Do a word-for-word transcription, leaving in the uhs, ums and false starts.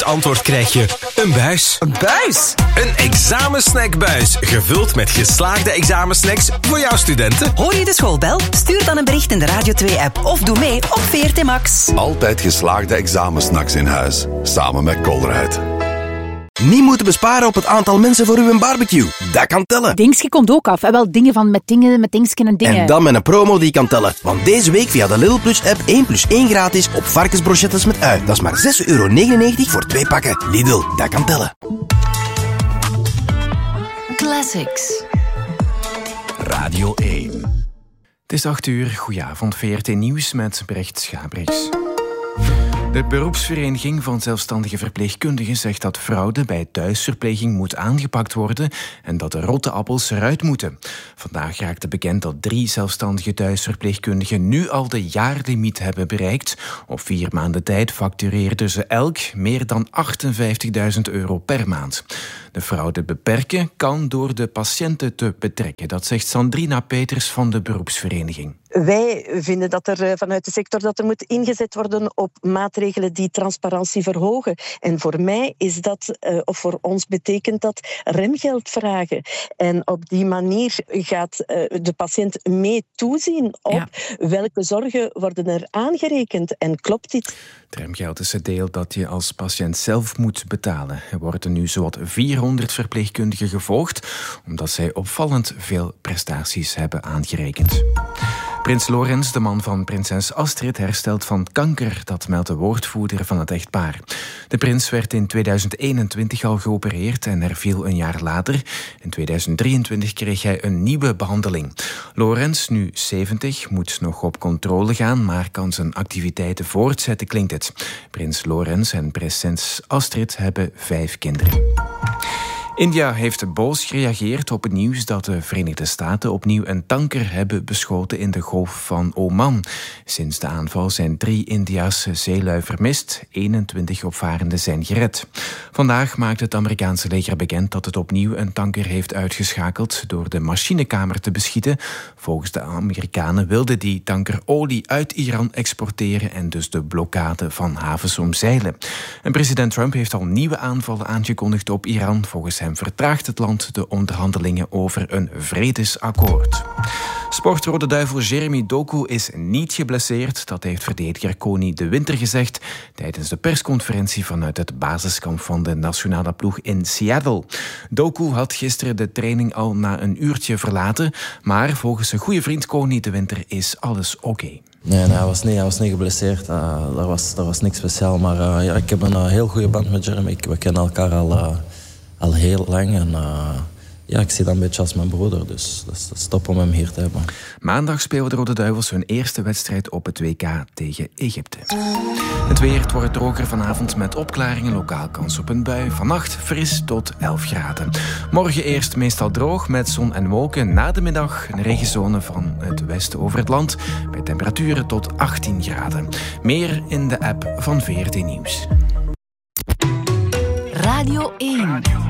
Het antwoord krijg je een buis. Een buis? Een examensnackbuis, gevuld met geslaagde examensnacks voor jouw studenten. Hoor je de schoolbel? Stuur dan een bericht in de Radio twee-app of doe mee op V R T Max. Altijd geslaagde examensnacks in huis, samen met Colruyt. Niet moeten besparen op het aantal mensen voor uw barbecue. Dat kan tellen. Dingsje komt ook af. En wel dingen van met dingen, met dingsken en dingen. En dan met een promo die kan tellen. Want deze week via de Lidl Plus app één plus één gratis op varkensbrochettes met ui. Dat is maar zes euro negenennegentig voor twee pakken. Lidl, dat kan tellen. Classics. Radio één. Het is acht uur. Goedenavond, V R T Nieuws met Brecht Schabriks. De beroepsvereniging van zelfstandige verpleegkundigen zegt dat fraude bij thuisverpleging moet aangepakt worden en dat de rotte appels eruit moeten. Vandaag raakte bekend dat drie zelfstandige thuisverpleegkundigen nu al de jaarlimiet hebben bereikt. Op vier maanden tijd factureerden ze elk meer dan achtenvijftigduizend euro per maand. De fraude beperken kan door de patiënten te betrekken. Dat zegt Sandrina Peters van de beroepsvereniging. Wij vinden dat er vanuit de sector dat er moet ingezet worden op maatregelen die transparantie verhogen. En voor mij is dat, of voor ons betekent dat, remgeld vragen. En op die manier gaat de patiënt mee toezien op ja. welke zorgen worden er aangerekend. En klopt dit? Het remgeld is het deel dat je als patiënt zelf moet betalen. Er worden nu zowat vierhonderd verpleegkundigen gevolgd, omdat zij opvallend veel prestaties hebben aangerekend. Prins Laurens, de man van prinses Astrid, herstelt van kanker. Dat meldt de woordvoerder van het echtpaar. De prins werd in tweeduizend eenentwintig al geopereerd en herviel een jaar later. In tweeduizend drieëntwintig kreeg hij een nieuwe behandeling. Laurens, nu zeventig, moet nog op controle gaan, maar kan zijn activiteiten voortzetten, klinkt het. Prins Laurens en prinses Astrid hebben vijf kinderen. India heeft boos gereageerd op het nieuws dat de Verenigde Staten opnieuw een tanker hebben beschoten in de Golf van Oman. Sinds de aanval zijn drie Indiase zeelui vermist, eenentwintig opvarenden zijn gered. Vandaag maakt het Amerikaanse leger bekend dat het opnieuw een tanker heeft uitgeschakeld door de machinekamer te beschieten. Volgens de Amerikanen wilde die tanker olie uit Iran exporteren en dus de blokkade van havens omzeilen. En president Trump heeft al nieuwe aanvallen aangekondigd op Iran. Volgens hem vertraagt het land de onderhandelingen over een vredesakkoord. Sportrode duivel Jeremy Doku is niet geblesseerd. Dat heeft verdediger Koni de Winter gezegd tijdens de persconferentie vanuit het basiskamp van de nationale ploeg in Seattle. Doku had gisteren de training al na een uurtje verlaten, maar volgens zijn goede vriend Koni de Winter is alles oké. Okay. Nee, nee hij, was niet, hij was niet geblesseerd. Uh, dat, was, dat was niks speciaal. Maar uh, ja, ik heb een uh, heel goede band met Jeremy. We kennen elkaar al... Uh, al heel lang en uh, ja, ik zie dat een beetje als mijn broer, dus dat is, dat is top om hem hier te hebben. Maandag spelen de Rode Duivels hun eerste wedstrijd op het W K tegen Egypte. Het weer, het wordt droger vanavond met opklaringen, lokaal kans op een bui. Vannacht fris tot elf graden. Morgen eerst meestal droog met zon en wolken. Na de middag een regenzone van het westen over het land bij temperaturen tot achttien graden. Meer in de app van V R T Nieuws. Radio één.